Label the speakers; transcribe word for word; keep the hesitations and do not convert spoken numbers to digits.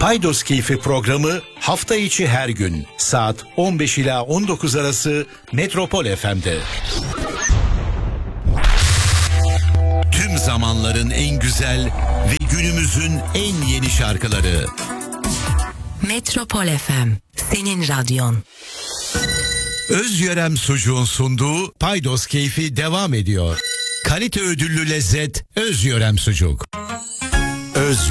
Speaker 1: Paydos Keyfi programı hafta içi her gün saat on beş ila on dokuz arası Metropol F M'de. Tüm zamanların en güzel ve günümüzün en yeni şarkıları.
Speaker 2: Metropol F M, senin radyon.
Speaker 1: Özyörem Sucuğun sunduğu Paydos Keyfi devam ediyor. Kalite ödüllü lezzet Özyörem Sucuk.